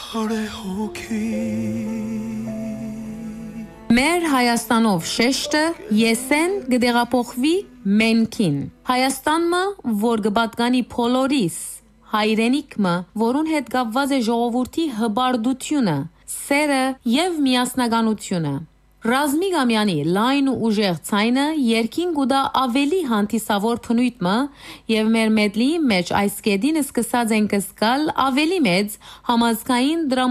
Մեր Հայաստանով շեշտը եսեն գդեղափոխվի մենքին։ Հայաստանը, որ գբատկանի փոլորիս, հայրենիքմը, որուն հետ կապված է ժողովրդի հբարդությունը, սերը եւ միասնականությունը։ Ռազմիկ ամյանի լայն ու ուժեղ ցայնը երկին գուտա ավելի հանդիսավոր փնույթը եւ մեր մեդլի մեջ այս կետին սկսած ենք սկալ ավելի մեծ համազգային